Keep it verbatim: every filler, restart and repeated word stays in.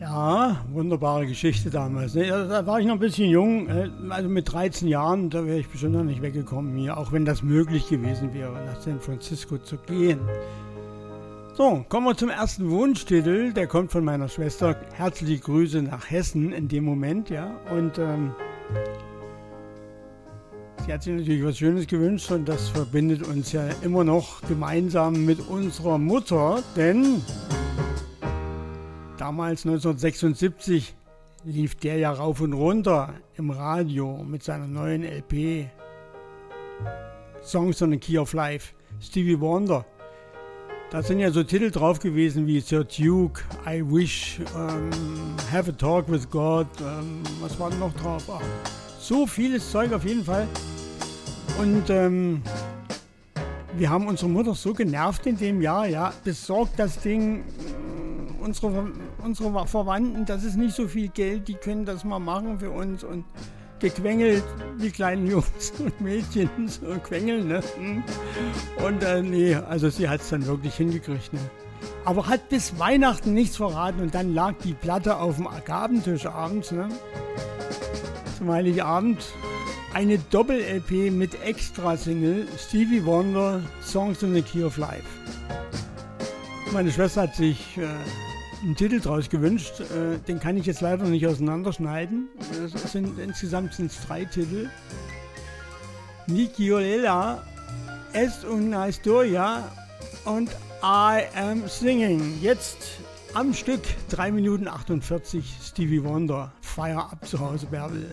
Ja, wunderbare Geschichte damals. Da war ich noch ein bisschen jung, also mit dreizehn Jahren, da wäre ich bestimmt noch nicht weggekommen hier, auch wenn das möglich gewesen wäre, nach San Francisco zu gehen. So, kommen wir zum ersten Wunschtitel, der kommt von meiner Schwester. Herzliche Grüße nach Hessen in dem Moment, ja. Und ähm, sie hat sich natürlich was Schönes gewünscht und das verbindet uns ja immer noch gemeinsam mit unserer Mutter, denn damals neunzehnhundertsechsundsiebzig lief der ja rauf und runter im Radio mit seiner neuen L P Songs on the Key of Life, Stevie Wonder. Da sind ja so Titel drauf gewesen wie Sir Duke, I Wish, ähm, Have a Talk with God, ähm, was war denn noch drauf? Ach, so vieles Zeug auf jeden Fall. Und ähm, wir haben unsere Mutter so genervt in dem Jahr, ja, besorgt das Ding, unsere, unsere Verwandten, das ist nicht so viel Geld, die können das mal machen für uns und gequengelt, die kleinen Jungs und Mädchen, so quengeln, ne? Und äh, nee, also sie hat es dann wirklich hingekriegt, ne? Aber hat bis Weihnachten nichts verraten und dann lag die Platte auf dem Gabentisch abends, ne? Zum Heiligabend eine Doppel-L P mit Extra-Single, Stevie Wonder, Songs in the Key of Life. Meine Schwester hat sich äh, einen Titel draus gewünscht, äh, den kann ich jetzt leider nicht auseinanderschneiden. Es sind, insgesamt sind es drei Titel. Nicolella, Es una historia und I am singing. Jetzt am Stück drei Minuten achtundvierzig Stevie Wonder. Feier ab zu Hause, Bärbel.